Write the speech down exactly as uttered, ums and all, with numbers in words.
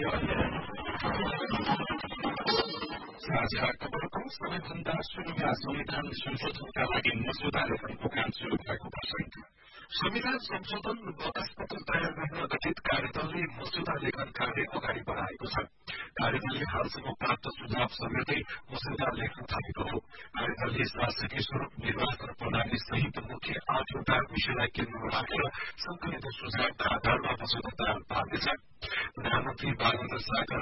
साझा खबरको सबैभन्दा सुरुमा संविधान संशोधनका लागि मसौदा लेखनको काम शुरू भएको प्रसंग। संविधान संशोधन बहस पत्र तयार गर्न गठित कार्यदलले मसौदा लेखन कार्य अगाडि बढ़ाएको छ। कार्यदलले हालसम्म प्राप्त सुझाव समेतै मसौदा लेख्न थालेको हो। कार्यदलले शासकीय स्वरूप निर्वाचन प्रणाली सहित मुख्य आठवटा विषयलाई केन्द्रमा राखेर संकलित सुझावका आधारमा मसौदा तयार पार्नेछ। प्रधानमन्त्री बालन्द्र सागर